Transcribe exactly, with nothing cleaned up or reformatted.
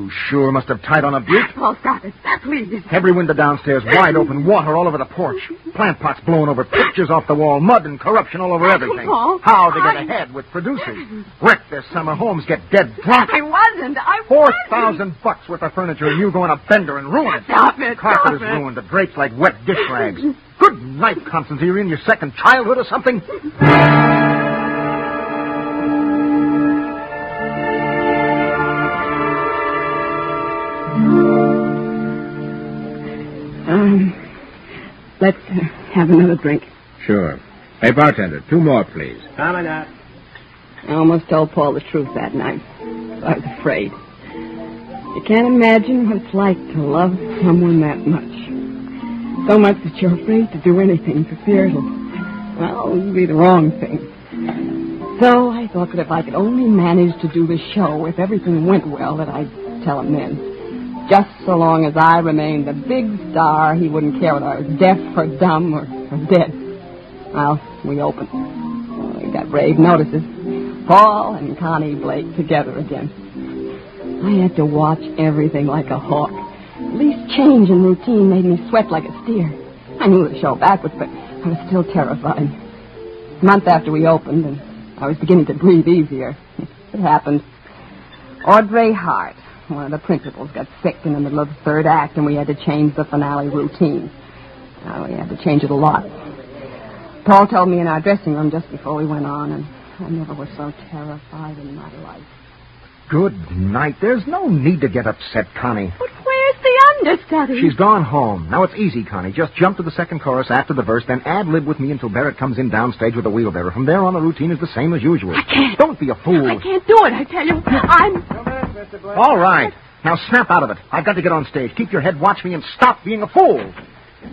You sure must have tied on a butte. Paul, stop it. Please. Every window downstairs wide open, water all over the porch. Plant pots blown over, pictures off the wall, mud and corruption all over everything. Paul, How they get I... ahead with producers. Wreck their summer homes, get dead drunk. I wasn't. I Four wasn't. thousand bucks worth of furniture, and you go on a bender and ruin it. Stop it. Carpet Stop is it. ruined. The drapes like wet dish rags. Good night, Constance. Are you in your second childhood or something? Um, let's uh, have another drink. Sure. Hey, bartender, two more, please. Coming up. I almost told Paul the truth that night. I was afraid. You can't imagine what it's like to love someone that much. So much that you're afraid to do anything for fear it'll, well, it'll be the wrong thing. So I thought that if I could only manage to do the show, if everything went well, that I'd tell him then. Just so long as I remained a big star, he wouldn't care whether I was deaf or dumb or, or dead. Well, we opened. We got rave notices. Paul and Connie Blake together again. I had to watch everything like a hawk. At least change in routine made me sweat like a steer. I knew the show backwards, but I was still terrified. A month after we opened, and I was beginning to breathe easier, it happened. Audrey Hart, one of the principals, got sick in the middle of the third act, and we had to change the finale routine. Uh, we had to change it a lot. Paul told me in our dressing room just before we went on, and I never was so terrified in my life. Good night. There's no need to get upset, Connie. But where's the understudy? She's gone home. Now it's easy, Connie. Just jump to the second chorus after the verse, then ad-lib with me until Barrett comes in downstage with a wheelbarrow. From there on, the routine is the same as usual. I can't. Don't be a fool. I can't do it, I tell you. I'm... All right. Now snap out of it. I've got to get on stage. Keep your head, watch me, and stop being a fool.